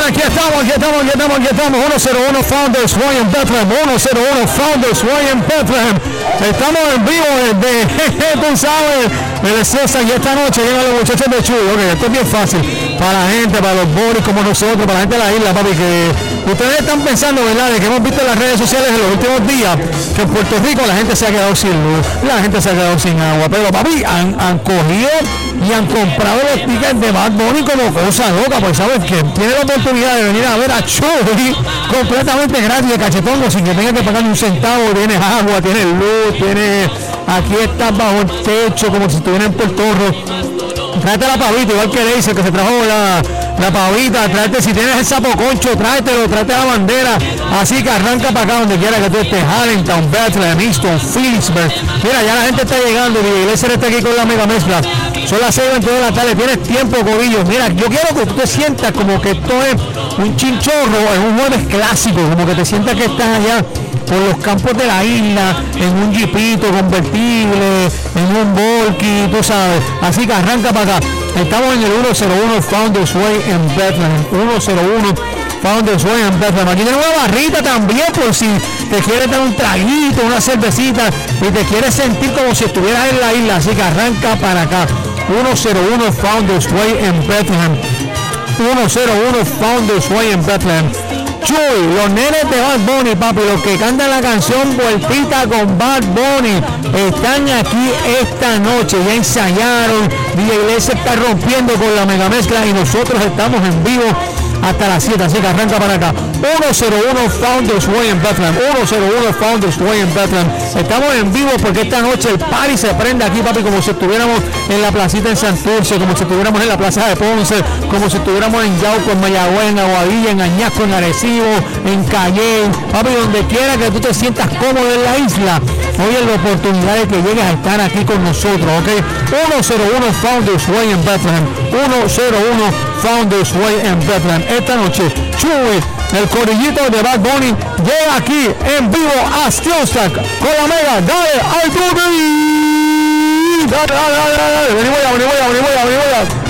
aquí estamos. 101 Founders Way en Bethlehem. 101 Founders Way en Bethlehem. Estamos en vivo desde, tú sabes, el César. Y esta noche llegan los muchachos de Chuy. Ok, esto es bien fácil. Para la gente, para los boris como nosotros, para la gente de la isla, papi, que ustedes están pensando, ¿verdad?, de que hemos visto en las redes sociales en los últimos días que en Puerto Rico la gente se ha quedado sin luz, la gente se ha quedado sin agua, pero papi, han cogido y han comprado los tickets de Bad Bunny como cosa loca, pues sabes que tiene la oportunidad de venir a ver a Chuy completamente gratis de cachetongo, sin que tenga que pagar un centavo. Tienes agua, tienes luz, tienes, aquí estás bajo el techo como si estuviera en Puerto Rico. Tráete la pavita, igual que le dice que se trajo la pavita, tráete, si tienes el sapo concho, tráetelo, tráete la bandera, así que arranca para acá donde quiera que tú estés, Allentown, Bethlehem, Easton, Phillipsburg. Mira, ya la gente está llegando, y Iglesia está aquí con la mega mezcla, son las 6:22 de la tarde, tienes tiempo, cobillo. Mira, yo quiero que tú te sientas como que esto es un chinchorro, es un jueves clásico, como que te sientas que estás allá por los campos de la isla, en un jeepito convertible, en un volky, tú sabes, así que arranca para acá. Estamos en el 101 Founders Way en Bethlehem, 101 Founders Way en Bethlehem. Aquí tenemos una barrita también por si te quieres dar un traguito, una cervecita y te quieres sentir como si estuvieras en la isla, así que arranca para acá. 101 Founders Way en Bethlehem, 101 Founders Way en Bethlehem. Chuy, los nenes de Bad Bunny, papi, los que cantan la canción Vueltita con Bad Bunny, están aquí esta noche, ya ensayaron, DJ Iglesia está rompiendo con la mega mezcla y nosotros estamos en vivo hasta las 7, así que arranca para acá. 101 Founders Way en Bethlehem, 101 Founders Way en Bethlehem. Estamos en vivo porque esta noche el party se prende aquí, papi, como si estuviéramos en la placita en Santurce, como si estuviéramos en la plaza de Ponce, como si estuviéramos en Yauco, en Mayagüez, en Aguadilla, en Añasco, en Arecibo, en Cayenne, papi, donde quiera que tú te sientas cómodo en la isla. Hoy es la oportunidad de que llegues a estar aquí con nosotros, ¿ok? 101 Founders Way en Bethlehem, 101 Founders Way en Bethlehem. Esta noche, Chuy, el corillito de Bad Bunny, llega aquí en vivo a Skillstack con la mega. Dale al Boogie. Dale. Vení, voy a.